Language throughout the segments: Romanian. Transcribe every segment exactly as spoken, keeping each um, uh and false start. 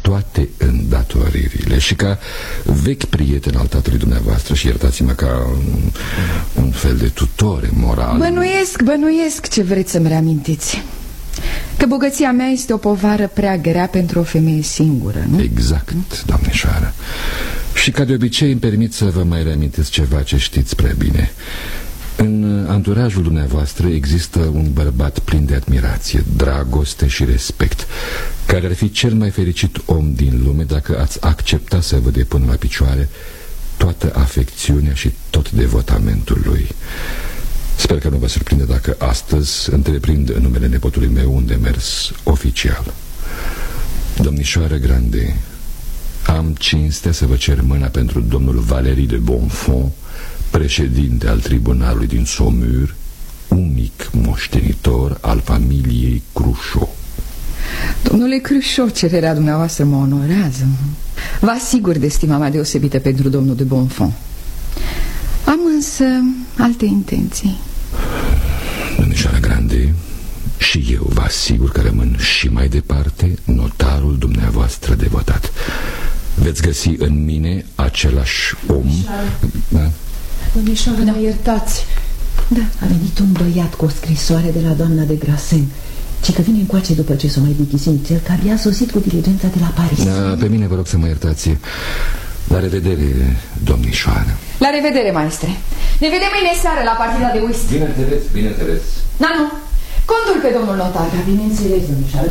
toate îndatoririle și ca vechi prieten al tatălui dumneavoastră, și iertați-mă, ca un, un fel de tutore moral. Bănuiesc, bănuiesc ce vreți să-mi reamintiți. Că bogăția mea este o povară prea grea pentru o femeie singură, nu? Exact, doamnișoară. Și ca de obicei îmi permit să vă mai reamintesc ceva ce știți prea bine. În anturajul dumneavoastră există un bărbat plin de admirație, dragoste și respect, care ar fi cel mai fericit om din lume dacă ați accepta să vă depună la picioare toată afecțiunea și tot devotamentul lui. Sper că nu vă surprinde dacă astăzi întreprind în numele nepotului meu un demers oficial. Domnișoară Grande, am cinstea să vă cer mâna pentru domnul Valery de Bonfons, președinte al tribunalului din Saumur, unic moștenitor al familiei Cruchot. Domnule Cruchot, cererea dumneavoastră mă onorează. Vă asigur de stima mea deosebită pentru domnul de Bonfons. Am însă alte intenții. Domnișoara Grande, și eu vă asigur că rămân și mai departe notarul dumneavoastră devotat. Veți găsi în mine același om. Da? Domnișoară, da. Mă iertați. Da. A venit un băiat cu o scrisoare de la doamna de Grasen, ci că vine încoace după ce s-o mai dichisim cel, că abia a sosit cu diligența de la Paris. Da, pe mine vă rog să mă iertați. La revedere, domnișoară. La revedere, maestre. Ne vedem mâine seară la partida de whisky. Bineînțeles, bineînțeles. Nanu, contul pe domnul notar. Da, bineînțeles, domnișoară.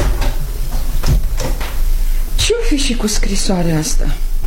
Ce-o fi și cu scrisoarea asta?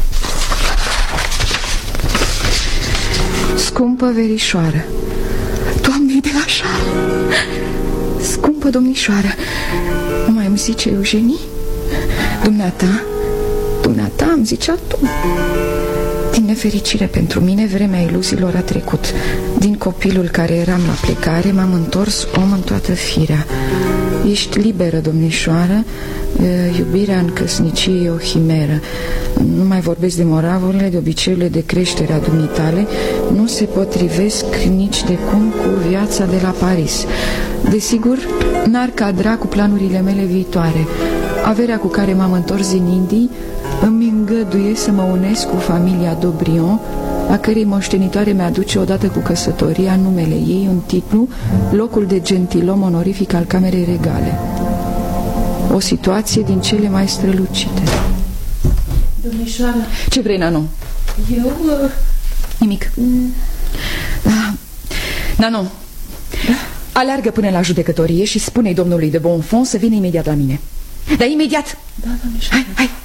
Scumpă verișoară, Doamnei de la Charles. Scumpă domnișoară, nu mai îmi zice Eugenie? Dumneata, dumneata îmi zicea tu. Din nefericire pentru mine, vremea iluziilor a trecut. Din copilul care eram la plecare, m-am întors om în toată firea. Ești liberă, domnișoară. Iubirea în căsnicie e o himeră. Nu mai vorbesc de moravurile, de obiceiurile de creștere a dumitale. Nu se potrivesc nici de cum cu viața de la Paris. Desigur, n-ar cadra cu planurile mele viitoare. Averea cu care m-am întors din Indii îmi îngăduie să mă unesc cu familia Daubriand, a cărei moștenitoare mi-aduce odată cu căsătoria numele ei, un titlu, locul de gentilom onorific al Camerei Regale. O situație din cele mai strălucite. Domnișoară, ce vrei, Nanu? Eu... Uh... Nimic. mm. da. Nanu, da? Aleargă până la judecătorie și spune-i domnului de Bonfons să vină imediat la mine. Da, imediat. Da, domnișoară. Hai, hai.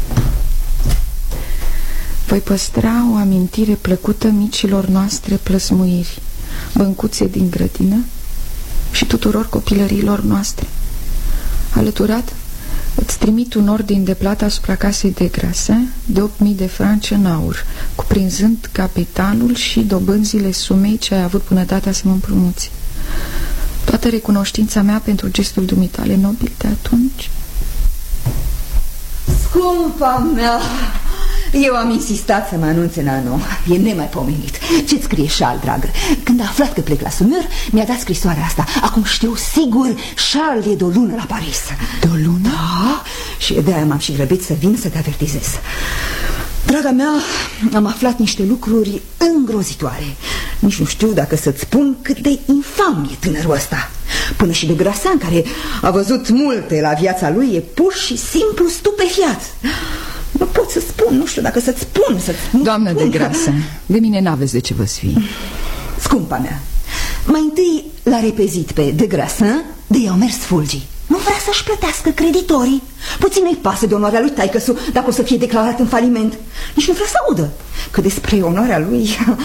Voi păstra o amintire plăcută micilor noastre plăsmuiri, băncuțe din grădină și tuturor copilărilor noastre. Alăturat, îți trimit un ordin de plată asupra casei de Grasen de opt mii de franci în aur, cuprinzând capitalul și dobânzile sumei ce ai avut bunătatea să mă împrumuți. Toată recunoștința mea pentru gestul dumitale nobil de atunci. Scumpa mea, eu am insistat să mă anunțe, Nano. E nemaipomenit. Ce-ți scrie Charles, dragă? Când a aflat că plec la Saumur, mi-a dat scrisoarea asta. Acum știu sigur, Charles e de o lună la Paris. De o lună? Da, și de-aia m-am și grăbit să vin să te avertizez. Draga mea, am aflat niște lucruri îngrozitoare. Nici nu știu dacă să-ți spun cât de infam e tânărul ăsta. Până și de Grasen, care a văzut multe la viața lui, e pur și simplu stupefiat. Nu pot să spun, nu știu dacă să-ți spun să Doamnă de Grasen, de mine n-aveți de ce vă sfii. Scumpa mea, mai întâi l-a repezit pe de Grasen, de i-au mers fulgii. Nu vrea să-și plătească creditorii. Puțin îi pasă de onoarea lui taică-su dacă o să fie declarat în faliment. Nici nu vrea să audă că despre onoarea lui...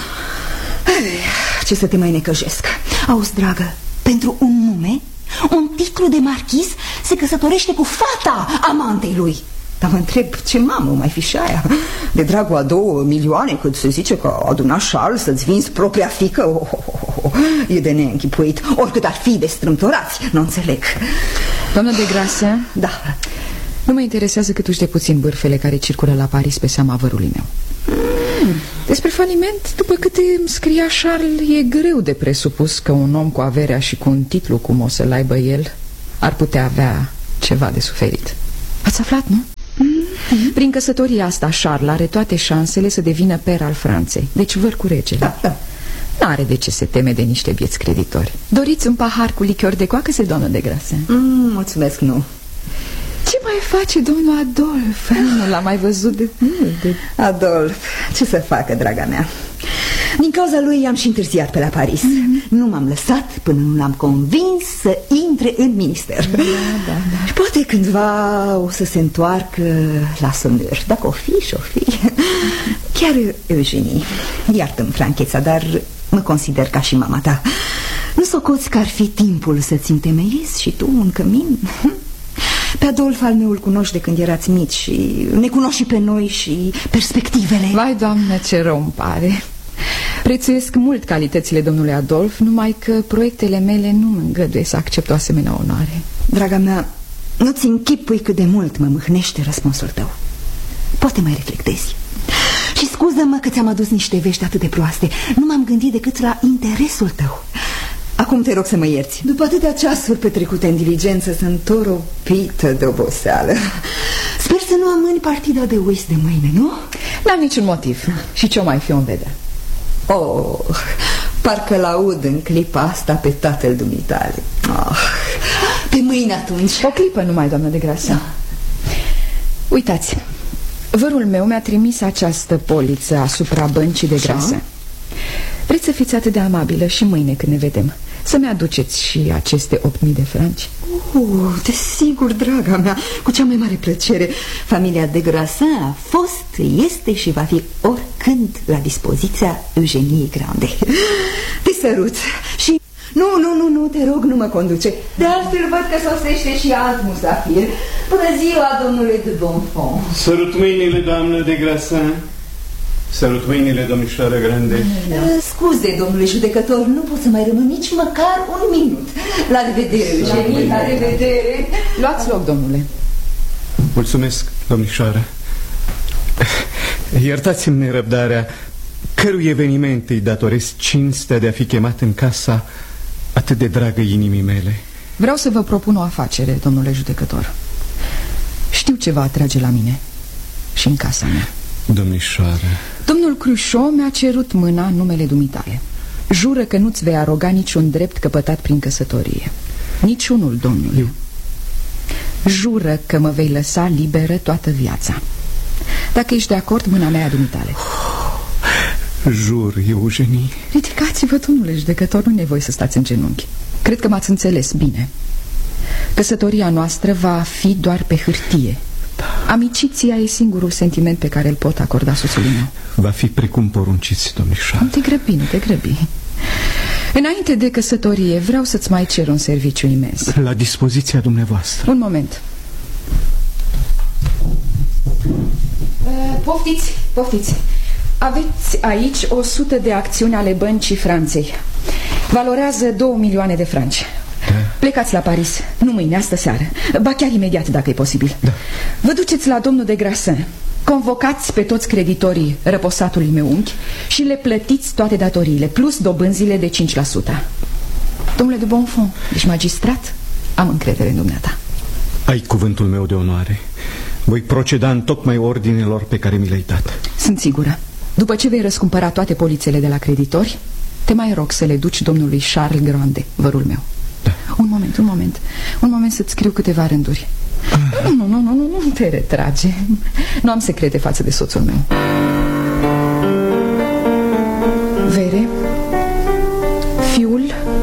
Ce să te mai necăjesc. Auzi, dragă, pentru un nume, un titlu de marchis se căsătorește cu fata amantei lui. Dar mă întreb, ce mamă mai fi și aia? De dragul a două milioane, cât se zice că a adunat Charles să-ți vinzi propria fică? Oh, oh, oh, oh. E de neînchipuit, oricât ar fi de strâmtorați, nu înțeleg. Doamna de Grasen, da. Nu mă interesează câtuși de puțin bârfele care circulă la Paris pe seama avărului meu. mm. Despre faliment, după câte îmi scria Charles, e greu de presupus că un om cu averea și cu un titlu cum o să-l aibă el ar putea avea ceva de suferit. Ați aflat, nu? Mm, Mm-hmm. Prin căsătoria asta, Charles are toate șansele să devină per al Franței. Deci văr cu regele. Da, da. N-are de ce se teme de niște vieți creditori. Doriți un pahar cu lichior de coacăze, doamnă de Grasen? Mm, mulțumesc, nu. Ce mai face domnul Adolf? Nu l-am mai văzut de mult. Adolf, ce să facă, draga mea? Din cauza lui am și întârziat pe la Paris. Mm-hmm. Nu m-am lăsat până nu l-am convins să intre în minister. Da, da, da. Și poate cândva o să se întoarcă la Saumur. Dacă o fi și-o fi. Chiar, Eugenie, iartă-mi francheța, dar mă consider ca și mama ta. Nu socoți că ar fi timpul să-ți întemeiezi și tu un cămin? Pe Adolf al meu îl cunoști de când erați mici și ne cunoști și pe noi și perspectivele. Vai, doamnă, ce rău îmi pare. Prețuiesc mult calitățile domnului Adolf, numai că proiectele mele nu mă îngăduie să accept o asemenea onoare. Draga mea, nu-ți închipui cât de mult mă mâhnește răspunsul tău. Poate mai reflectezi. Și scuză-mă că ți-am adus niște vești atât de proaste. Nu m-am gândit decât la interesul tău. Acum te rog să mă ierți. După atâtea ceasuri petrecute în diligență, sunt toropită de oboseală. Sper să nu amâni partida de whist de mâine, nu? N-am niciun motiv. Și ce-o mai fi om vedea? Oh, parcă l-aud în clipa asta pe tatăl dumitale. Oh, pe mâine atunci. O clipă numai, doamnă de Grasen. Da. Uitați, vărul meu mi-a trimis această poliță asupra băncii de Grasen. Vreți să fiți atât de amabilă și mâine când ne vedem să-mi aduceți și aceste opt mii de franci? Oh, desigur, draga mea, cu cea mai mare plăcere. Familia de Grasen a fost, este și va fi oricând la dispoziția Eugeniei Grande. Te sărut și... Nu, nu, nu, nu, te rog, nu mă conduce. De altfel văd că sosește și alt musafir. Bună ziua, domnule de Bonfons. Sărut mâinile, doamnă de Grasen. Sărut mâinile, domnișoară Grande. Scuze, domnule judecător, nu pot să mai rămân nici măcar un minut. La revedere, Eugenie, la revedere. Luați loc, domnule. Mulțumesc, domnișoară. Iertați-mi nerăbdarea. Cărui eveniment îi datoresc cinstea de a fi chemat în casa atât de dragă inimii mele? Vreau să vă propun o afacere, domnule judecător. Știu ce va atrage la mine și în casa mea. Domnișoară, domnul Cruchot mi-a cerut mâna în numele dumitale. Jură că nu-ți vei aroga niciun drept căpătat prin căsătorie. Niciunul, domnule. Eu? Jură că mă vei lăsa liberă toată viața. Dacă ești de acord, mâna mea a dumitale. Jur, Eugenie. Ridicați-vă, domnule judecător, nu-i nevoie să stați în genunchi. Cred că m-ați înțeles bine. Căsătoria noastră va fi doar pe hârtie. Da. Amiciția e singurul sentiment pe care îl pot acorda soțului meu. Va fi precum porunciți, domnișoară. Nu te grăbi, nu te grăbi. Înainte de căsătorie vreau să-ți mai cer un serviciu imens. La dispoziția dumneavoastră. Un moment. uh, Poftiți, poftiți. Aveți aici o sută de acțiuni ale băncii Franței. Valorează două milioane de franci. Da. Plecați la Paris, nu mâine, astă seară. Ba chiar imediat, dacă e posibil. Da. Vă duceți la domnul de Grasen. Convocați pe toți creditorii răposatului meu unchi și le plătiți toate datoriile, plus dobânzile de cinci la sută. Domnule de Bonfons, ești magistrat? Am încredere în dumneata. Ai cuvântul meu de onoare. Voi proceda în tocmai ordinelor pe care mi le-ai dat. Sunt sigură. După ce vei răscumpăra toate polițele de la creditori, te mai rog să le duci domnului Charles Grande, vărul meu. Da. Un moment, un moment Un moment să-ți scriu câteva rânduri. ah. Nu, nu, nu, nu, nu te retrage. Nu am secrete față de soțul meu. Vere, fiul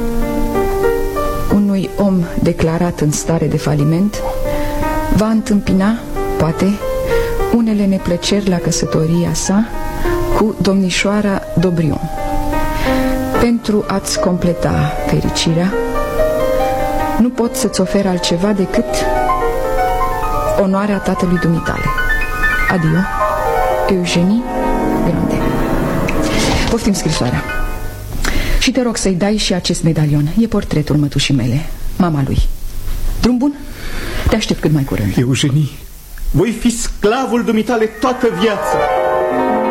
unui om declarat în stare de faliment, va întâmpina, poate, unele neplăceri la căsătoria sa cu domnișoara Dobrion. Pentru a-ți completa fericirea, nu pot să-ți ofer altceva decât onoarea tatălui dumitale. Adio, Eugenie Grande. Poftim scrisoarea. Și te rog să-i dai și acest medalion. E portretul mătușii mele, mama lui. Drum bun? Te aștept cât mai curând. Eugenie, voi fi sclavul dumitale toată viața.